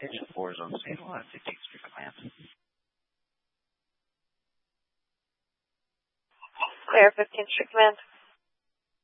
Station 4 is on stable at 16th Street Command. Clear, 15th Street Command.